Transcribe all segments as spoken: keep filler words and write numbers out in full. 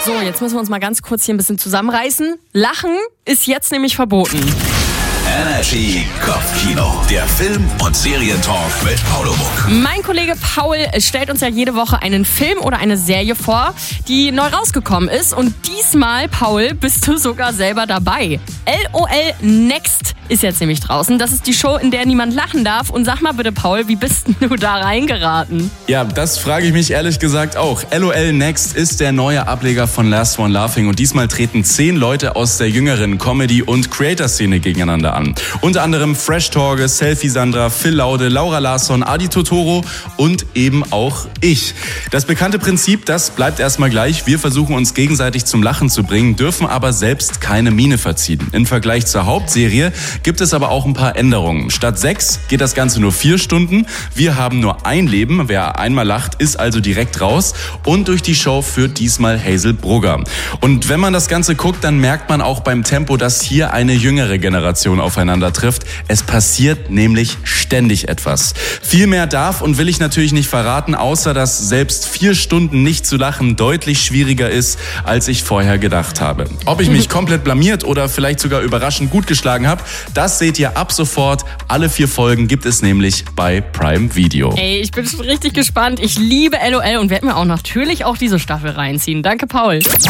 So, jetzt müssen wir uns mal ganz kurz hier ein bisschen zusammenreißen. Lachen ist jetzt nämlich verboten. Energy Kopfkino, der Film- und Serientalk mit Paulo Muck. Mein Kollege Paul stellt uns ja jede Woche einen Film oder eine Serie vor, die neu rausgekommen ist. Und diesmal, Paul, bist du sogar selber dabei. LOL Next ist jetzt nämlich draußen. Das ist die Show, in der niemand lachen darf. Und sag mal bitte, Paul, wie bist du da reingeraten? Ja, das frage ich mich ehrlich gesagt auch. LOL Next ist der neue Ableger von Last One Laughing. Und diesmal treten zehn Leute aus der jüngeren Comedy- und Creator-Szene gegeneinander an. Unter anderem Fresh Torge, Selfie Sandra, Phil Laude, Laura Larsson, Adi Totoro und eben auch ich. Das bekannte Prinzip, das bleibt erstmal gleich. Wir versuchen uns gegenseitig zum Lachen zu bringen, dürfen aber selbst keine Miene verziehen. Im Vergleich zur Hauptserie gibt es aber auch ein paar Änderungen. Statt sechs geht das Ganze nur vier Stunden. Wir haben nur ein Leben. Wer einmal lacht, ist also direkt raus. Und durch die Show führt diesmal Hazel Brugger. Und wenn man das Ganze guckt, dann merkt man auch beim Tempo, dass hier eine jüngere Generation aufeinander trifft. Es passiert nämlich ständig etwas. Viel mehr darf und will ich natürlich nicht verraten, außer dass selbst vier Stunden nicht zu lachen deutlich schwieriger ist, als ich vorher gedacht habe. Ob ich mich komplett blamiert oder vielleicht sogar überraschend gut geschlagen habe, das seht ihr ab sofort. Alle vier Folgen gibt es nämlich bei Prime Video. Ey, ich bin schon richtig gespannt. Ich liebe LOL und werde mir auch natürlich auch diese Staffel reinziehen. Danke, Paul. Energy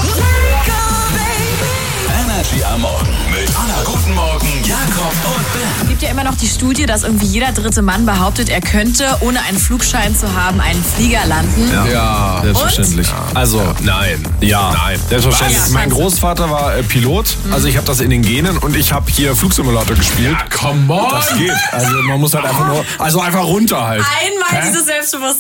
am Morgen mit Anna Guten Morgen, Jakob und Ben. Es gibt ja immer noch die Studie, dass irgendwie jeder dritte Mann behauptet, er könnte, ohne einen Flugschein zu haben, einen Flieger landen. Ja, ja selbstverständlich. Und? Also, ja. nein. Ja, nein. Selbstverständlich. Was? Mein Großvater war äh, Pilot, mhm. also ich habe das in den Genen und ich habe hier Flugsimulator gespielt. Ja, come on! Das geht. Also man muss halt einfach nur, also einfach runter halt. Einmal Hä? dieses Selbstbewusstsein.